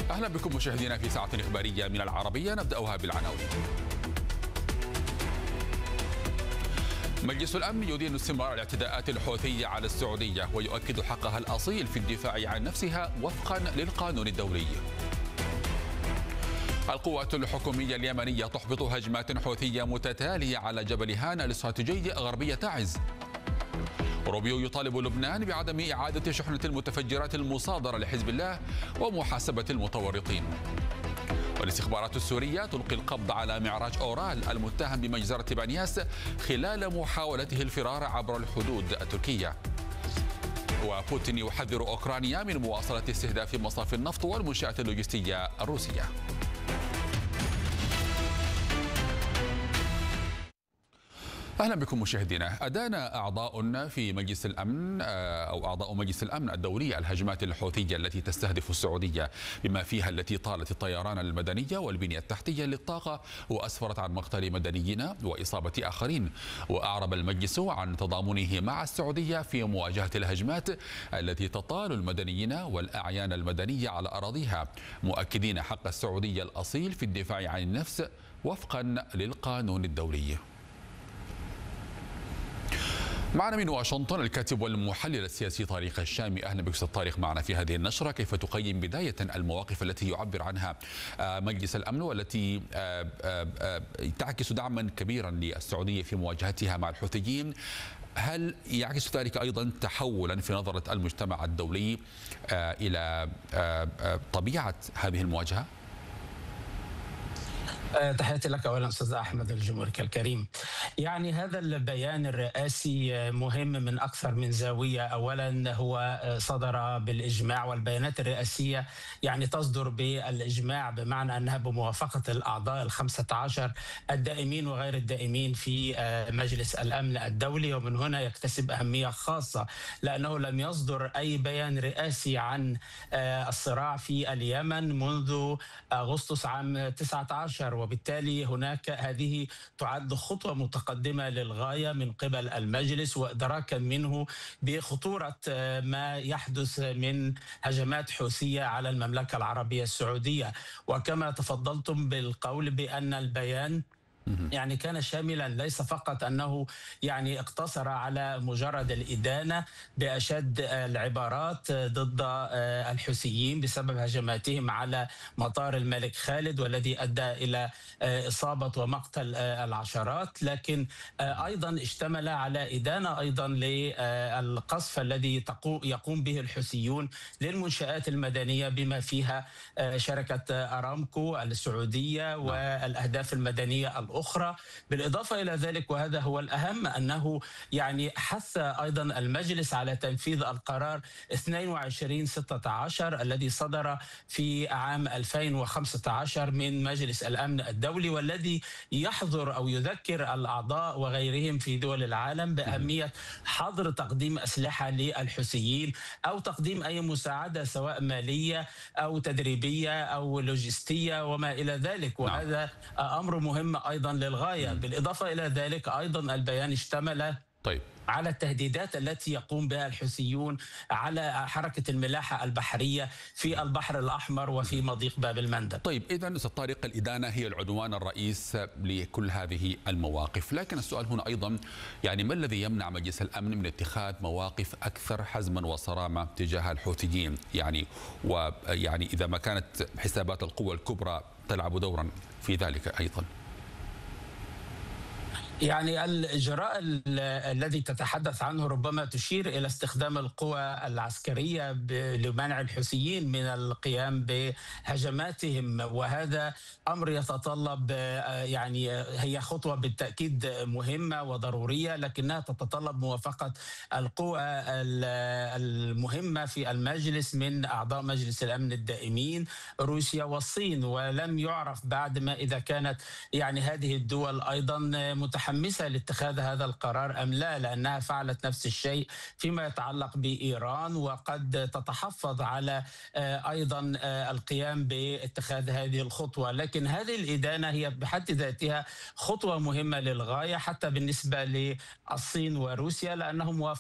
أهلا بكم مشاهدينا في ساعة إخبارية من العربية، نبدأها بالعناوين. مجلس الأمن يدين استمرار الاعتداءات الحوثية على السعودية ويؤكد حقها الأصيل في الدفاع عن نفسها وفقا للقانون الدولي. القوات الحكومية اليمنية تحبط هجمات حوثية متتالية على جبل هانا الاستراتيجي غربية تعز. روبيو يطالب لبنان بعدم إعادة شحنة المتفجرات المصادرة لحزب الله ومحاسبة المتورطين. والاستخبارات السورية تلقي القبض على معراج أورال المتهم بمجزرة بانياس خلال محاولته الفرار عبر الحدود التركية. وبوتين يحذر أوكرانيا من مواصلة استهداف مصافي النفط والمنشآت اللوجستية الروسية. أهلا بكم مشاهدينا. أدان أعضاء في مجلس الأمن أو أعضاء مجلس الأمن الدولي الهجمات الحوثية التي تستهدف السعودية بما فيها التي طالت الطيران المدنية والبنية التحتية للطاقة وأسفرت عن مقتل مدنيين وإصابة آخرين. وأعرب المجلس عن تضامنه مع السعودية في مواجهة الهجمات التي تطال المدنيين والأعيان المدنية على أراضيها، مؤكدين حق السعودية الأصيل في الدفاع عن النفس وفقا للقانون الدولي. معنا من واشنطن الكاتب والمحلل السياسي طارق الشامي. اهلا بك استاذ طارق معنا في هذه النشره. كيف تقيم بدايه المواقف التي يعبر عنها مجلس الامن والتي تعكس دعما كبيرا للسعوديه في مواجهتها مع الحوثيين؟ هل يعكس ذلك ايضا تحولا في نظره المجتمع الدولي الى طبيعه هذه المواجهه؟ تحياتي لك اولا استاذ احمد الجمهوري الكريم. يعني هذا البيان الرئاسي مهم من اكثر من زاويه. اولا هو صدر بالاجماع، والبيانات الرئاسيه يعني تصدر بالاجماع بمعنى انها بموافقه الاعضاء ال15 الدائمين وغير الدائمين في مجلس الامن الدولي، ومن هنا يكتسب اهميه خاصه لانه لم يصدر اي بيان رئاسي عن الصراع في اليمن منذ اغسطس عام 19، وبالتالي هناك هذه تعد خطوة متقدمة للغاية من قبل المجلس وإدراكا منه بخطورة ما يحدث من هجمات حوثية على المملكة العربية السعودية. وكما تفضلتم بالقول بأن البيان يعني كان شاملا، ليس فقط أنه يعني اقتصر على مجرد الإدانة بأشد العبارات ضد الحوثيين بسبب هجماتهم على مطار الملك خالد والذي أدى إلى إصابة ومقتل العشرات، لكن أيضا اشتمل على إدانة أيضا للقصف الذي يقوم به الحوثيون للمنشآت المدنية بما فيها شركة أرامكو السعودية والأهداف المدنية الأخرى. بالإضافة إلى ذلك وهذا هو الأهم أنه يعني حث أيضا المجلس على تنفيذ القرار 2216 الذي صدر في عام 2015 من مجلس الأمن الدولي، والذي يحظر أو يذكر الأعضاء وغيرهم في دول العالم بأهمية حظر تقديم أسلحة للحوثيين أو تقديم أي مساعدة سواء مالية أو تدريبية أو لوجستية وما إلى ذلك، وهذا أمر مهم أيضا للغاية. بالإضافة إلى ذلك أيضا البيان اشتمل على التهديدات التي يقوم بها الحوثيون على حركة الملاحة البحرية في البحر الأحمر وفي مضيق باب المندب. طيب إذن أستاذ طارق، الإدانة هي العنوان الرئيس لكل هذه المواقف، لكن السؤال هنا أيضا يعني ما الذي يمنع مجلس الأمن من اتخاذ مواقف أكثر حزما وصرامة تجاه الحوثيين؟ ويعني إذا ما كانت حسابات القوى الكبرى تلعب دورا في ذلك أيضا. يعني الإجراء الذي تتحدث عنه ربما تشير إلى استخدام القوى العسكرية لمنع الحوثيين من القيام بهجماتهم، وهذا أمر يتطلب يعني هي خطوة بالتأكيد مهمة وضرورية، لكنها تتطلب موافقة القوى المهمة في المجلس من أعضاء مجلس الأمن الدائمين روسيا والصين، ولم يعرف بعد ما إذا كانت يعني هذه الدول أيضا متحمسة لاتخاذ هذا القرار أم لا، لأنها فعلت نفس الشيء فيما يتعلق بإيران، وقد تتحفظ على أيضا القيام باتخاذ هذه الخطوة. لكن هذه الإدانة هي بحد ذاتها خطوة مهمة للغاية حتى بالنسبة للصين وروسيا، لأنهم